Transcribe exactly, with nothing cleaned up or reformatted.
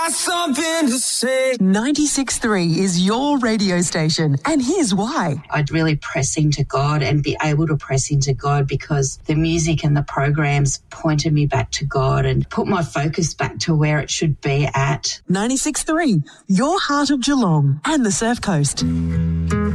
Something to say. ninety-six point three is your radio station, and here's why. I'd really press into God and be able to press into God because the music and the programs pointed me back to God and put my focus back to where it should be at. ninety-six point three, your heart of Geelong and the Surf Coast.